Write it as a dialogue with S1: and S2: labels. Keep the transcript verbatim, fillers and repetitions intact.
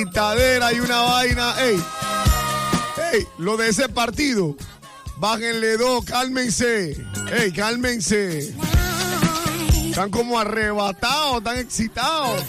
S1: gritadera y una vaina. Ey, ey, lo de ese partido. Bájenle dos, cálmense. Ey, cálmense. Están como arrebatados, están excitados.